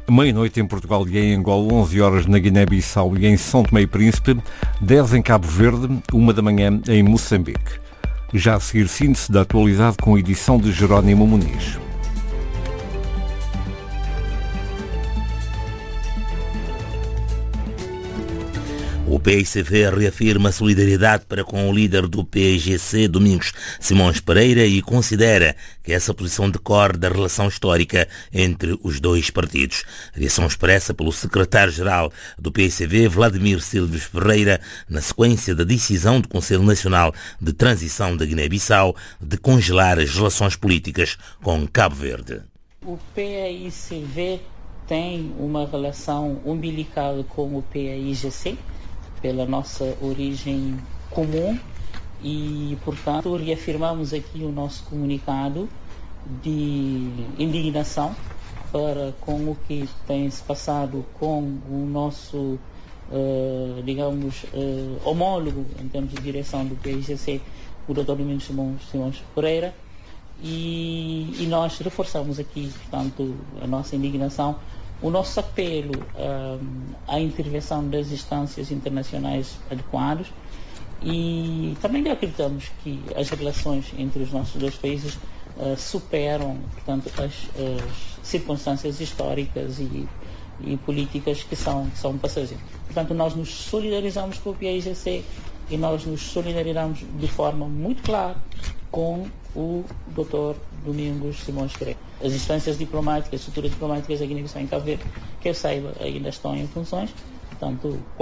Meia-noite em Portugal e em Angola, 11 horas na Guiné-Bissau e em São Tomé e Príncipe, 10 em Cabo Verde, 1 da manhã em Moçambique. Já a seguir, síntese da atualidade com a edição de Jerónimo Muniz. O PICV reafirma a solidariedade para com o líder do PAIGC, Domingos Simões Pereira, e considera que essa posição decorre da relação histórica entre os dois partidos. A reação expressa pelo secretário-geral do PICV, Vladimir Silves Ferreira, na sequência da decisão do Conselho Nacional de Transição da Guiné-Bissau de congelar as relações políticas com Cabo Verde. O PAICV tem uma relação umbilical com o PAIGC, pela nossa origem comum, e, portanto, reafirmamos aqui o nosso comunicado de indignação para com o que tem se passado com o nosso, homólogo em termos de direção do PAIGC, o Dr. Domingos Simões Pereira, e nós reforçamos aqui, portanto, a nossa indignação, o nosso apelo à intervenção das instâncias internacionais adequadas, e também acreditamos que as relações entre os nossos dois países superam, portanto, as circunstâncias históricas e políticas que são passageiras. Portanto, nós nos solidarizamos com o PAIGC e nós nos solidarizamos de forma muito clara com o Dr. Domingos Simões Pereira. As instâncias diplomáticas, as estruturas diplomáticas da Guiné-Bissau em Cabo Verde, que eu saiba, ainda estão em funções, portanto,